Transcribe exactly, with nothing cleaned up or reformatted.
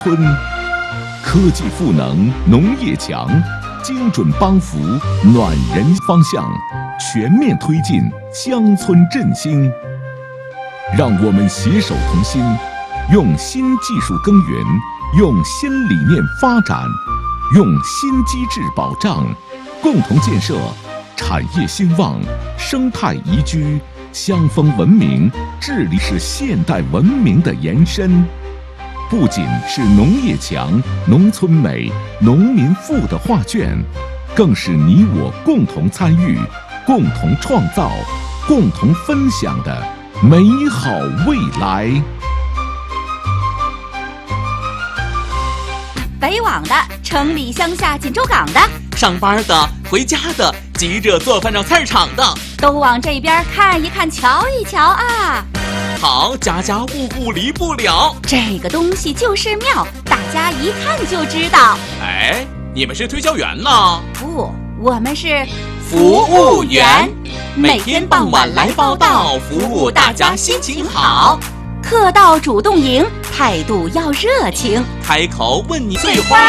村，科技赋能，农业强，精准帮扶，暖人方向，全面推进乡村振兴。让我们携手同心，用新技术耕耘，用新理念发展，用新机制保障，共同建设产业兴旺、生态宜居、乡风文明，治理是现代文明的延伸。不仅是农业强、农村美、农民富的画卷，更是你我共同参与、共同创造、共同分享的美好未来。 北往的、城里乡下锦州港的、 上班的、回家的、急着做饭上菜市场的， 都往这边看一看、瞧一瞧啊！ 好，家家户户离不了。 这个东西就是妙，大家一看就知道。 哎，你们是推销员呢？ 不，我们是服务员，每天傍晚来报道，服务大家心情好。 客到主动迎，态度要热情， 开口问你碎花。